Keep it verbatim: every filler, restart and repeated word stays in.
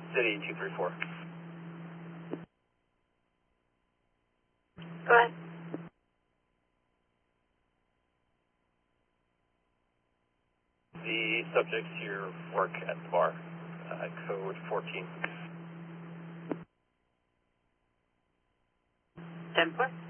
City two three four. Go ahead. The subject here work at the bar, uh, code fourteen. ten four.